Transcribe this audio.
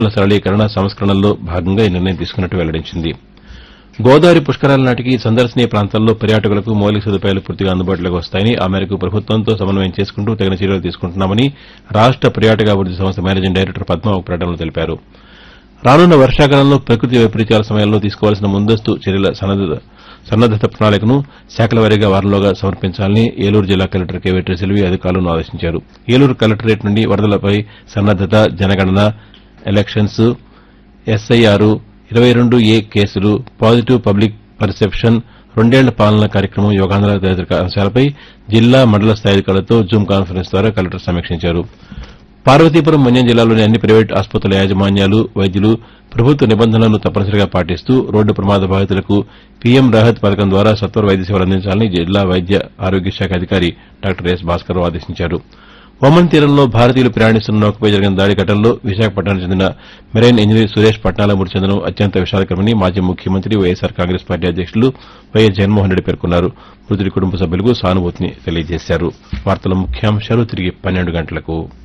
సరళీకరణ సంస్కరణల్లో భాగంగా ఈ నిర్ణయం తీసుకున్నట్టు వెల్లడించింది. గోదావరి పుష్కరాల నాటికి సందర్శనీయ ప్రాంతాల్లో పర్యాటకులకు మౌలిక సదుపాయాలు పూర్తిగా అందుబాటులోకి వస్తాయని ఆ మేరకు ప్రభుత్వంతో సమన్వయం చేసుకుంటూ తగిన చర్యలు తీసుకుంటున్నామని రాష్ట పర్యాటకాభివృద్ది సంస్థ మేనేజింగ్ డైరెక్టర్ పద్మ ఒక ప్రకటనలో తెలిపారు. రానున్న వర్షాకాలంలో ప్రకృతి వైపరీత్యాల సమయంలో తీసుకోవాల్సిన ముందస్తు చర్యల సన్నద్దత ప్రణాళికను శాఖల వారీగా వారంలోగా సమర్పించాలని ఏలూరు జిల్లా కలెక్టర్ కె వెట్రిసెల్వి అధికారులను ఆదేశించారు. ఏలూరు కలెక్టరేట్ నుండి వరదలపై సన్నద్దత, జనగణన, ఎలక్షన్స్, ఎస్ఐఆర్, 22A కేసులు, పాజిటివ్ పబ్లిక్ పర్సెప్షన్, 2 ఏళ్ల పాలన కార్యక్రమం, యోగాంధ్ర తదితర అంశాలపై జిల్లా, మండల స్థాయి అధికారులతో జూమ్ కాన్ఫరెన్స్ ద్వారా కలెక్టర్ సమీక్షించారు. పార్వతీపురం మన్యం జిల్లాలోని అన్ని ప్రైవేటు ఆసుపత్రుల యాజమాన్యాలు, వైద్యులు ప్రభుత్వ నిబంధనలను తప్పనిసరిగా పాటిస్తూ రోడ్డు ప్రమాద బాధితులకు పీఎం రాహత్ పథకం ద్వారా సత్వర వైద్య సేవలు అందించాలని జిల్లా వైద్య ఆరోగ్య శాఖ అధికారి డాక్టర్ ఎస్ భాస్కర్రావు ఆదేశించారు. ఒమన్ తీరంలో భారతీయులు ప్రయాణిస్తున్న నౌకపై జరిగిన దాడి ఘటనలో విశాఖపట్నానికి చెందిన మెరైన్ ఇంజనీర్ సురేష్ పట్నాల మృతి చెందడం అత్యంత విషాదకరమని మాజీ ముఖ్యమంత్రి వైఎస్సార్ కాంగ్రెస్ పార్టీ అధ్యక్షులు వైఎస్ జగన్మోహన్ రెడ్డి పేర్కొన్నారు. మృతుడి కుటుంబ సభ్యులకు సానుభూతిని తెలియజేశారు.